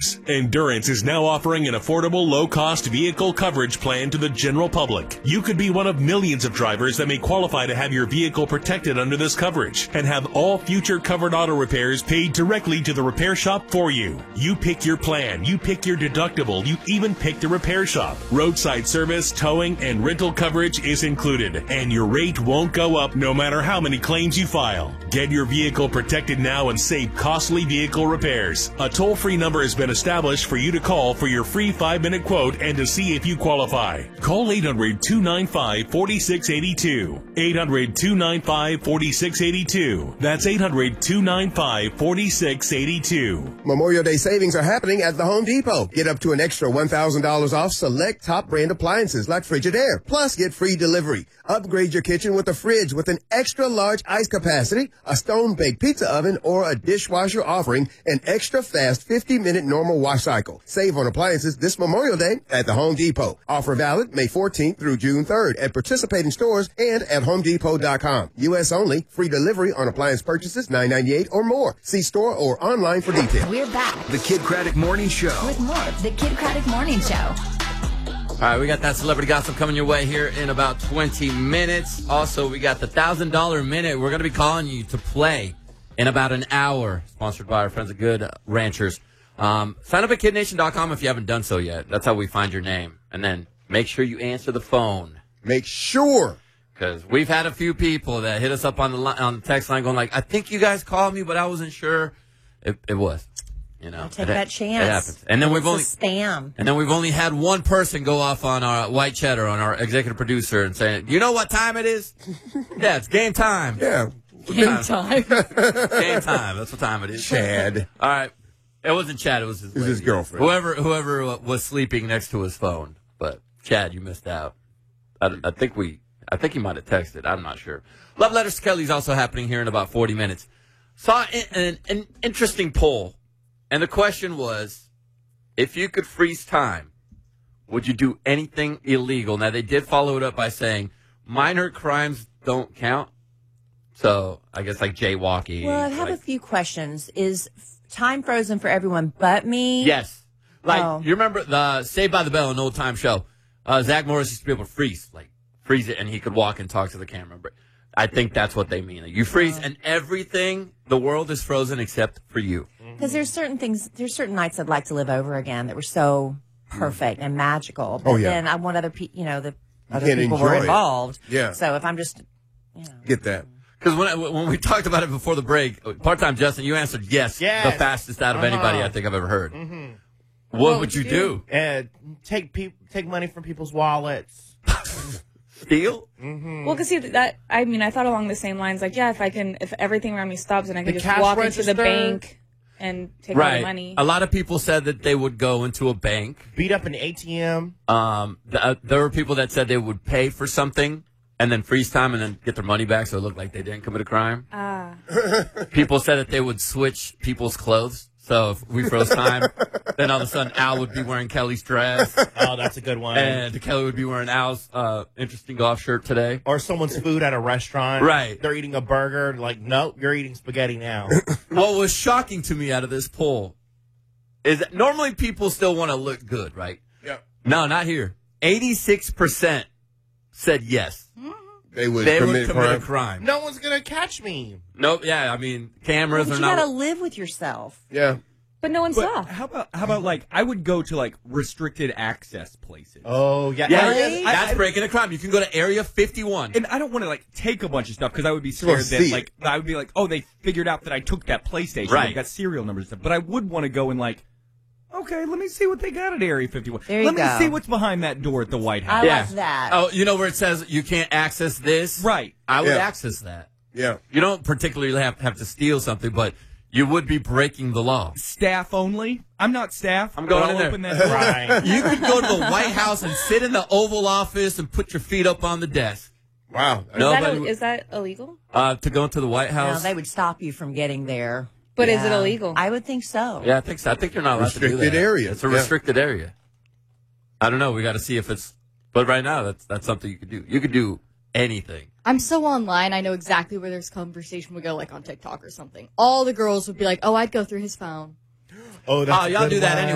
repairs. Endurance is now offering an affordable, low-cost vehicle coverage plan to the general public. You could be one of millions of drivers that may qualify to have your vehicle protected under this coverage and have all future covered auto repairs paid directly to the repair shop for you. You pick your plan, you pick your deductible, you even pick the repair shop. Roadside service, towing, and rental coverage is included, and your rate won't go up no matter how many claims you file. Get your vehicle protected now and save costly vehicle repairs. A toll-free number has been established for you to call for your free 5-minute quote and to see if you qualify. Call 800-295-4682. 800-295-4682. That's 800-295-4682. Memorial Day savings are happening at the Home Depot. Get up to an extra $1,000 off select top brand appliances like Frigidaire. Plus, get free delivery. Upgrade your kitchen with a fridge with an extra large ice capacity, a stone-baked pizza oven, or a dishwasher offering an extra fast 50-minute normal wash cycle. Save on appliances this Memorial Day at the Home Depot. Offer valid May 14th through June 3rd at participating stores and at HomeDepot.com. U.S. only. Free delivery on appliance purchases $9.98 or more. See store or online for details. We're back. The Kid Craddock Morning Show. With more of the Kid Craddock Morning Show. All right, we got that celebrity gossip coming your way here in about 20 minutes. Also, we got the $1,000 Minute. We're going to be calling you to play in about an hour. Sponsored by our friends at Good Ranchers. Sign up at KidNation.com if you haven't done so yet. That's how we find your name. And then make sure you answer the phone. Make sure. Because we've had a few people that hit us up on the text line going like, I think you guys called me, but I wasn't sure. It was. You know, take that chance. It happens. And then we've only spam. And then we've only had one person go off on our White Cheddar, on our executive producer, and saying, "You know what time it is? Yeah, it's game time. Yeah, game time. Game time. That's what time it is." Chad. All right, it wasn't Chad. It was his girlfriend. Whoever was sleeping next to his phone. But Chad, you missed out. I think he might have texted. I'm not sure. Love Letters to Kelly is also happening here in about 40 minutes. Saw an interesting poll. And the question was, if you could freeze time, would you do anything illegal? Now, they did follow it up by saying minor crimes don't count. So I guess like jaywalking. Well, I have a few questions. Is time frozen for everyone but me? Yes. Like, you remember the Saved by the Bell, an old-time show. Zach Morris used to be able to freeze it, and he could walk and talk to the camera. But I think that's what they mean. You freeze, and everything, the world is frozen except for you. Because there's certain nights I'd like to live over again that were so perfect and magical. But then I want other people, the other people were involved. Yeah. So if I'm just, Get that. Because when we talked about it before the break, part-time Justin, you answered yes. The fastest out of anybody I think I've ever heard. Mm-hmm. What would you do? Take money from people's wallets. Steal? Mm-hmm. Well, because I thought along the same lines, like, yeah, if everything around me stops and I can The just cash walk register. into the bank and take all the money. A lot of people said that they would go into a bank. Beat up an ATM. There were people that said they would pay for something and then freeze time and then get their money back so it looked like they didn't commit a crime. People said that they would switch people's clothes. So if we froze time, then all of a sudden Al would be wearing Kelly's dress. Oh, that's a good one. And Kelly would be wearing Al's interesting golf shirt today. Or someone's food at a restaurant. Right. They're eating a burger. Like, nope, you're eating spaghetti now. What was shocking to me out of this poll is that normally people still want to look good, right? Yeah. No, not here. 86% said yes. They would commit a crime. No one's going to catch me. Nope. Yeah, I mean, cameras are not. You got to live with yourself. Yeah. But no one saw. How about like I would go to like restricted access places. Oh yeah, yeah. That's breaking a crime. You can go to Area 51, and I don't want to like take a bunch of stuff because I would be scared that like I would be like, oh, they figured out that I took that PlayStation. Right. They got serial numbers and stuff. But I would want to go and like, okay, let me see what they got at Area 51. Let me see what's behind that door at the White House. I like that. Oh, you know where it says you can't access this? Right. I would access that. Yeah. You don't particularly have to steal something, but you would be breaking the law. Staff only? I'm not staff. I'm going in there. Open that door. Right. You could go to the White House and sit in the Oval Office and put your feet up on the desk. Wow. Is that illegal? To go into the White House? No, they would stop you from getting there. But is it illegal? I would think so. Yeah, I think so. I think you're not allowed to do that. Restricted area. It's a restricted area. I don't know. We got to see if it's. But right now, that's something you could do. You could do anything. I'm so online. I know exactly where this conversation would go, like on TikTok or something. All the girls would be like, "Oh, I'd go through his phone." Oh, that's y'all do that anyway.